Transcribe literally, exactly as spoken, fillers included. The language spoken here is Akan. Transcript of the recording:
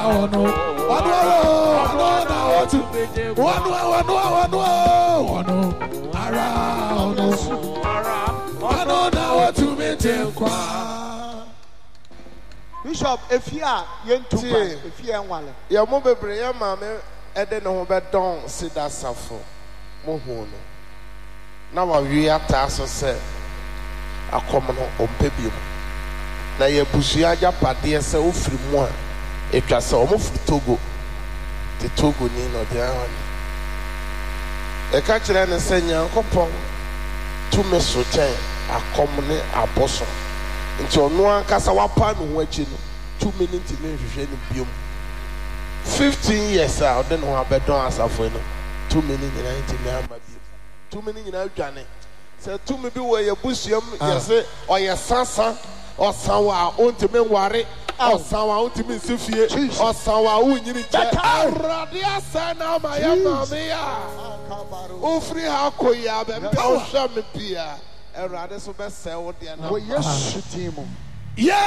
one one one one two one one one one one around one one two me Bishop, if you are young to if you are one, your mobile brain, mamma, and then over don't sit that suffer. Mohono. Now we are task said a common on baby. Now your bushia japadia so free one. It was almost Togo. The Togo Nino, the island. A catcher and a senior couple. Two meso ten a common a bosom. Until no one casawapan watching two minutes in the biom. Fifteen years out, then one better as a friend. Two minutes in nineteen nine. Two minutes in a journey. Say two maybe where your busham, yes, or your sansa, or someone own to me worry, or someone own to me Sophia, or someone who you need to Radia Sana, my mamma. Oh, free how could you have a power? And rather so best sell what they are now. Yes, team. Yeah,